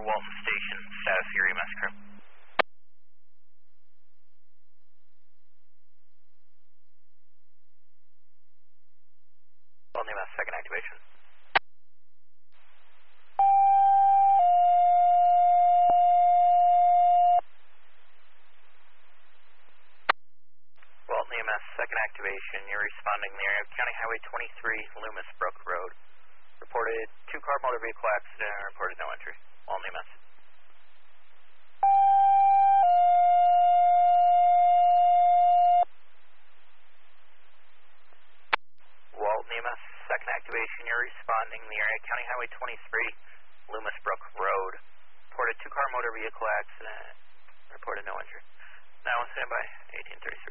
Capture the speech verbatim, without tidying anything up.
Walton Station, status of your E M S crew. Walton E M S, second activation. Walton E M S, second activation. You're responding in the area of County Highway twenty-three, Loomis Brook Road. Reported two-car motor vehicle accident and reported no injury. Walton E M S. Walton E M S, second activation. You're responding in the area of County Highway twenty-three, Loomis Brook Road. Reported two-car motor vehicle accident. Reported no injury. Now on standby, eighteen thirty-three.